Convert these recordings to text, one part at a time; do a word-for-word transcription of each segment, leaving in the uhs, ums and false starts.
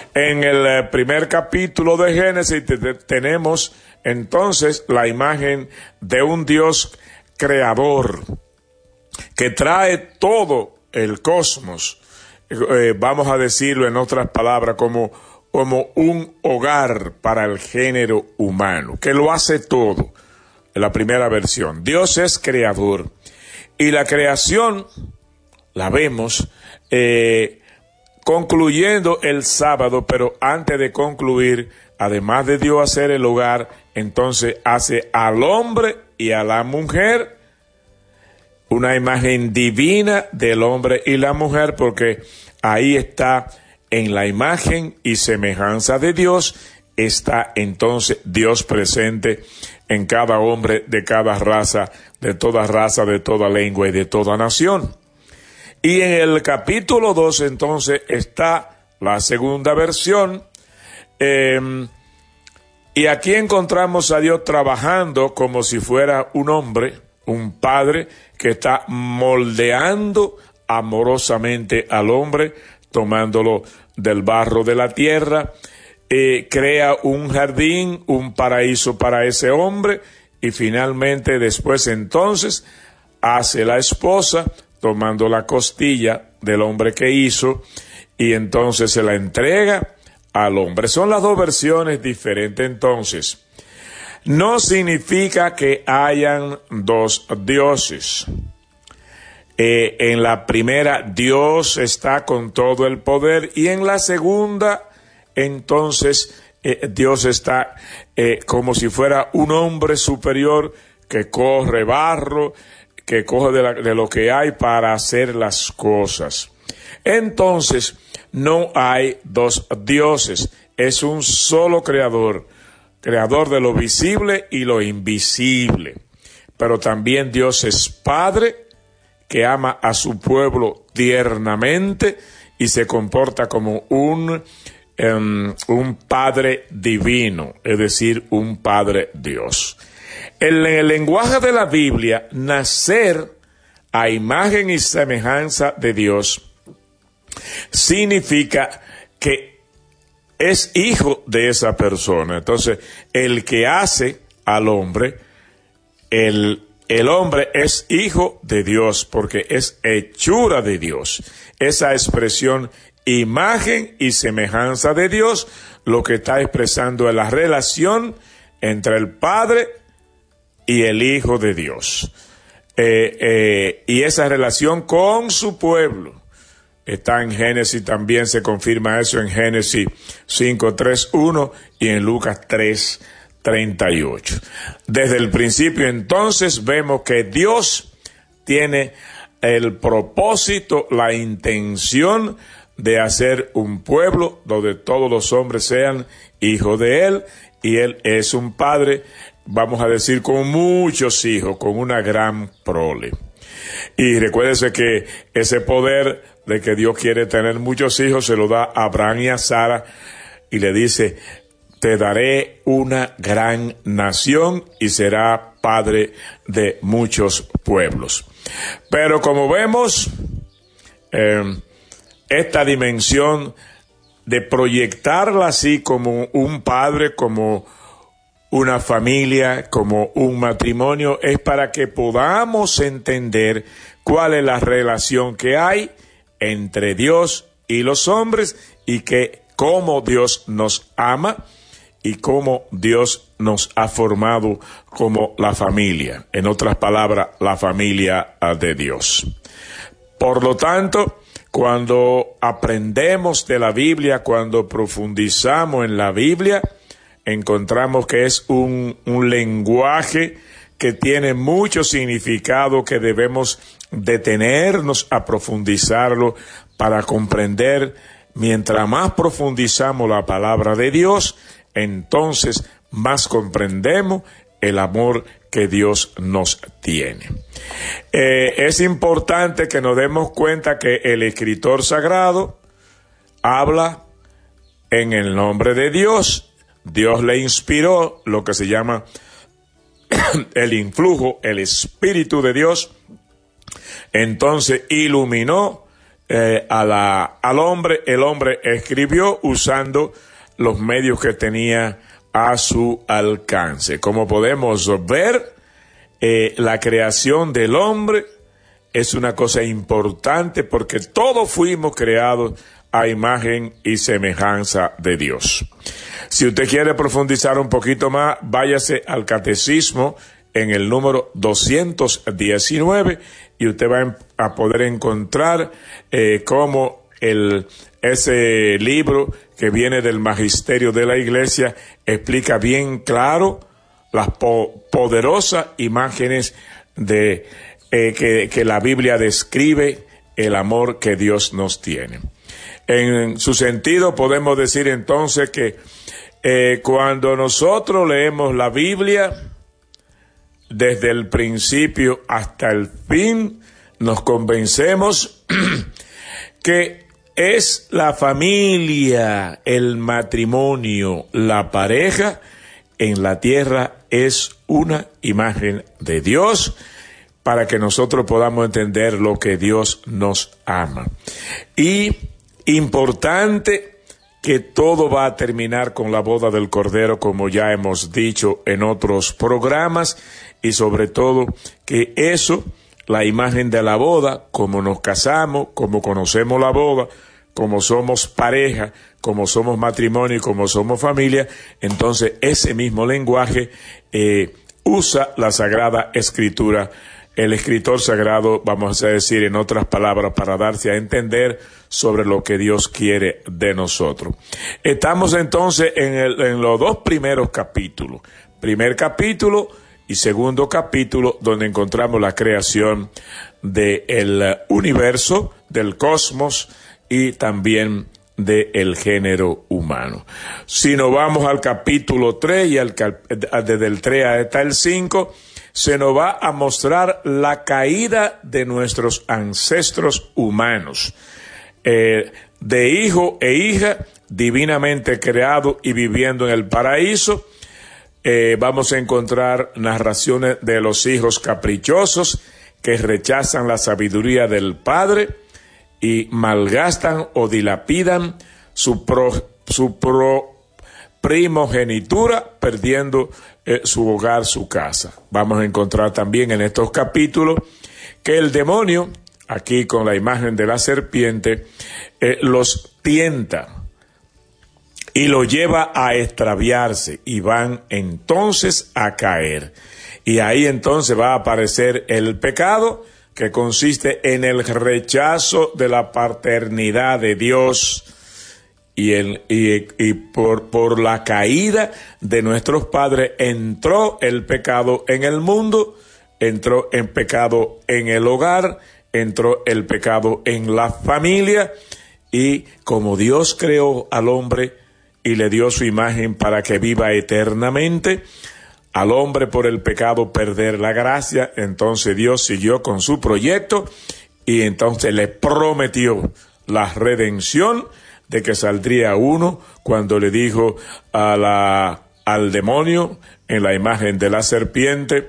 En el primer capítulo de Génesis tenemos entonces la imagen de un Dios creador que trae todo el cosmos, eh, vamos a decirlo en otras palabras, como, como un hogar para el género humano, que lo hace todo. En la primera versión, Dios es creador y la creación la vemos eh, concluyendo el sábado, pero antes de concluir, además de Dios hacer el hogar, entonces hace al hombre y a la mujer una imagen divina del hombre y la mujer, porque ahí está, en la imagen y semejanza de Dios, está entonces Dios presente en cada hombre de cada raza, de toda raza, de toda lengua y de toda nación. Y en el capítulo dos entonces está la segunda versión, eh, y aquí encontramos a Dios trabajando como si fuera un hombre, un padre que está moldeando amorosamente al hombre, tomándolo del barro de la tierra, eh, crea un jardín, un paraíso para ese hombre, y finalmente después entonces hace la esposa, tomando la costilla del hombre que hizo, y entonces se la entrega al hombre. Son las dos versiones diferentes entonces. No significa que hayan dos dioses. Eh, en la primera, Dios está con todo el poder, y en la segunda, entonces, eh, Dios está eh, como si fuera un hombre superior que corre barro, que coge de, la, de lo que hay para hacer las cosas. Entonces, no hay dos dioses, es un solo creador, creador de lo visible y lo invisible. Pero también Dios es Padre, que ama a su pueblo tiernamente y se comporta como un, um, un Padre divino, es decir, un Padre Dios. En el lenguaje de la Biblia, nacer a imagen y semejanza de Dios significa que es hijo de esa persona. Entonces, el que hace al hombre, el, el hombre es hijo de Dios porque es hechura de Dios. Esa expresión, imagen y semejanza de Dios, lo que está expresando es la relación entre el Padre y el Hijo de Dios. Eh, eh, y esa relación con su pueblo está en Génesis, también se confirma eso en Génesis cinco, tres, uno y en Lucas tres, treinta y ocho. Desde el principio entonces vemos que Dios tiene el propósito, la intención de hacer un pueblo donde todos los hombres sean hijos de Él, y Él es un Padre, vamos a decir, con muchos hijos, con una gran prole. Y recuérdese que ese poder de que Dios quiere tener muchos hijos se lo da a Abraham y a Sara, y le dice: te daré una gran nación y será padre de muchos pueblos. Pero como vemos, eh, esta dimensión de proyectarla así como un padre, como una familia, como un matrimonio, es para que podamos entender cuál es la relación que hay entre Dios y los hombres, y que cómo Dios nos ama y cómo Dios nos ha formado como la familia. En otras palabras, la familia de Dios. Por lo tanto, cuando aprendemos de la Biblia, cuando profundizamos en la Biblia, encontramos que es un, un lenguaje que tiene mucho significado, que debemos detenernos a profundizarlo para comprender. Mientras más profundizamos la palabra de Dios, entonces más comprendemos el amor que Dios nos tiene. Eh, es importante que nos demos cuenta que el escritor sagrado habla en el nombre de Dios. Dios le inspiró lo que se llama el influjo, el Espíritu de Dios. Entonces iluminó eh, a la, al hombre, el hombre escribió usando los medios que tenía a su alcance. Como podemos ver, eh, la creación del hombre es una cosa importante porque todos fuimos creados a imagen y semejanza de Dios. Si usted quiere profundizar un poquito más, váyase al catecismo en el número doscientos diecinueve y usted va a poder encontrar eh, cómo el, ese libro que viene del magisterio de la iglesia explica bien claro las po poderosas imágenes de eh, que, que la Biblia describe el amor que Dios nos tiene. En su sentido podemos decir entonces que eh, cuando nosotros leemos la Biblia, desde el principio hasta el fin, nos convencemos que es la familia, el matrimonio, la pareja en la tierra es una imagen de Dios para que nosotros podamos entender lo que Dios nos ama. Y importante que todo va a terminar con la boda del Cordero, como ya hemos dicho en otros programas, y sobre todo que eso, la imagen de la boda, como nos casamos, como conocemos la boda, como somos pareja, como somos matrimonio y como somos familia, entonces ese mismo lenguaje eh, usa la Sagrada Escritura. El escritor sagrado, vamos a decir en otras palabras, para darse a entender sobre lo que Dios quiere de nosotros. Estamos entonces en, el, en los dos primeros capítulos. Primer capítulo y segundo capítulo, donde encontramos la creación del universo, del cosmos y también del género humano. Si nos vamos al capítulo tres y al, desde el tres hasta el cinco, se nos va a mostrar la caída de nuestros ancestros humanos, eh, de hijo e hija divinamente creados y viviendo en el paraíso. Eh, vamos a encontrar narraciones de los hijos caprichosos que rechazan la sabiduría del Padre y malgastan o dilapidan su, pro, su pro, primogenitura, perdiendo eh, su hogar, su casa. Vamos a encontrar también en estos capítulos que el demonio, aquí con la imagen de la serpiente, eh, los tienta y lo lleva a extraviarse y van entonces a caer. Y ahí entonces va a aparecer el pecado, que consiste en el rechazo de la paternidad de Dios y, el, y, y por, por la caída de nuestros padres entró el pecado en el mundo, entró el pecado en el hogar, entró el pecado en la familia, y como Dios creó al hombre y le dio su imagen para que viva eternamente, al hombre por el pecado perder la gracia, entonces Dios siguió con su proyecto y entonces le prometió la redención de que saldría uno cuando le dijo a la, al demonio en la imagen de la serpiente: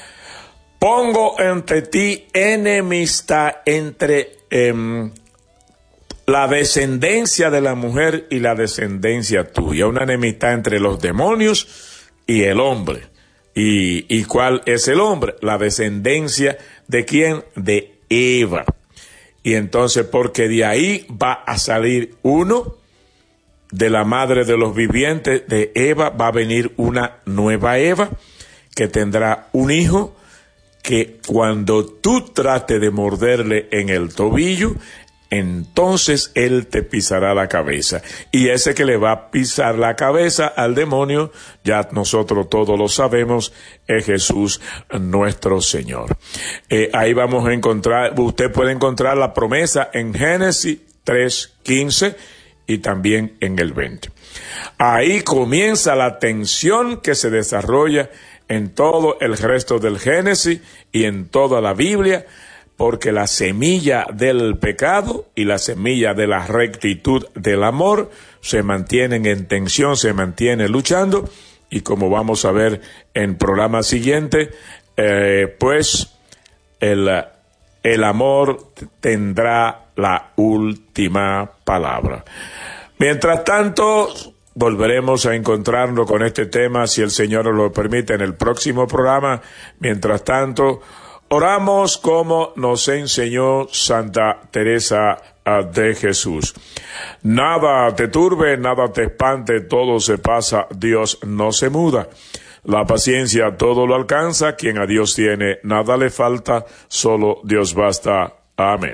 pongo entre ti enemistad entre eh, la descendencia de la mujer y la descendencia tuya, una enemistad entre los demonios y el hombre. ¿Y, y cuál es el hombre? La descendencia ¿de quién? De Eva. Y entonces, porque de ahí va a salir uno, de la madre de los vivientes, de Eva, va a venir una nueva Eva, que tendrá un hijo, que cuando tú trates de morderle en el tobillo, entonces él te pisará la cabeza. Y ese que le va a pisar la cabeza al demonio, ya nosotros todos lo sabemos, es Jesús nuestro Señor. Eh, ahí vamos a encontrar, usted puede encontrar la promesa en Génesis tres quince y también en el veinte. Ahí comienza la tensión que se desarrolla en todo el resto del Génesis y en toda la Biblia, porque la semilla del pecado y la semilla de la rectitud del amor se mantienen en tensión, se mantienen luchando, y como vamos a ver en programa siguiente, eh, pues el, el amor tendrá la última palabra. Mientras tanto, volveremos a encontrarnos con este tema, si el Señor nos lo permite, en el próximo programa. Mientras tanto, oramos como nos enseñó Santa Teresa de Jesús. Nada te turbe, nada te espante, todo se pasa, Dios no se muda. La paciencia todo lo alcanza, quien a Dios tiene, nada le falta, solo Dios basta. Amén.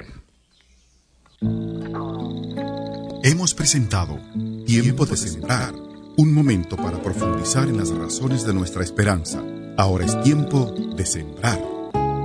Hemos presentado Tiempo de Sembrar, un momento para profundizar en las razones de nuestra esperanza. Ahora es tiempo de sembrar.